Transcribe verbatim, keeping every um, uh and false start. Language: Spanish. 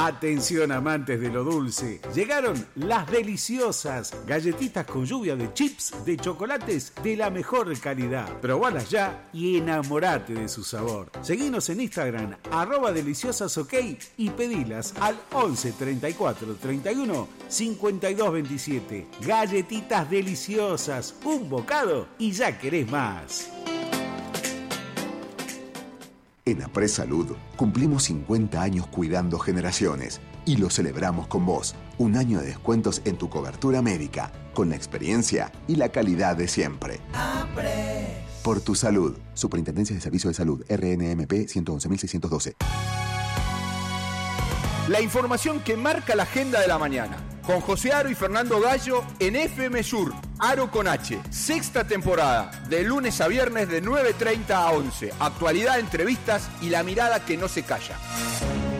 Atención amantes de lo dulce, llegaron las deliciosas galletitas con lluvia de chips de chocolates de la mejor calidad. Probalas ya y enamorate de su sabor. Seguinos en Instagram, arroba deliciosasok y pedilas al once treinta y cuatro treinta y uno cincuenta y dos veintisiete. Galletitas deliciosas, un bocado y ya querés más. En Apres Salud cumplimos cincuenta años cuidando generaciones y lo celebramos con vos. Un año de descuentos en tu cobertura médica, con la experiencia y la calidad de siempre. Apres. Por tu salud. Superintendencia de Servicios de Salud, R N M P ciento once mil seiscientos doce. La información que marca la agenda de la mañana. Con José Aro y Fernando Gallo en F M Sur, Aro con H, sexta temporada, de lunes a viernes de nueve treinta a once. Actualidad, entrevistas y la mirada que no se calla.